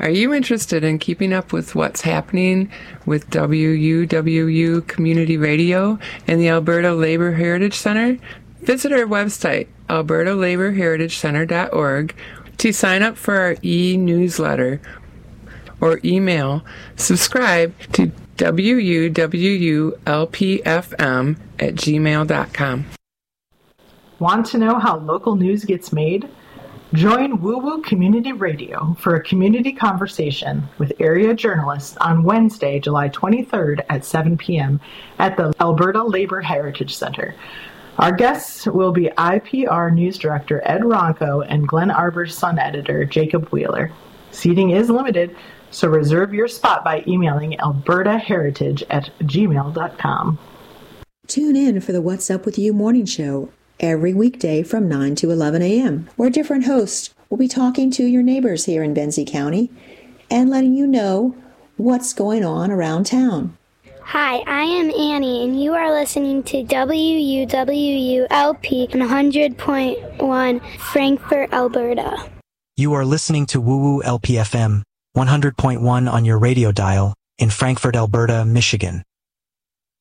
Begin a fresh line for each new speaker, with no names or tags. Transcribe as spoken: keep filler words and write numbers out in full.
Are you interested in keeping up with what's happening with W U W U Community Radio and the Alberta Labour Heritage Centre? Visit our website, alberta labor heritage center dot org, to sign up for our e-newsletter or email subscribe to W U W U L P F M at gmail dot com.
Want to know how local news gets made? Join Woo Woo Community Radio for a community conversation with area journalists on Wednesday, July twenty-third at seven p.m. at the Alberta Labour Heritage Centre. Our guests will be I P R News Director Ed Ronco and Glen Arbor's Sun Editor Jacob Wheeler. Seating is limited, so reserve your spot by emailing alberta heritage at gmail dot com.
Tune in for the What's Up With You morning show every weekday from nine to eleven a.m., where different hosts will be talking to your neighbors here in Benzie County and letting you know what's going on around town.
Hi, I am Annie, and you are listening to W U W U L P one hundred point one Frankfurt, Alberta.
You are listening to Woo Woo L P F M one hundred point one on your radio dial in Frankfurt, Alberta, Michigan.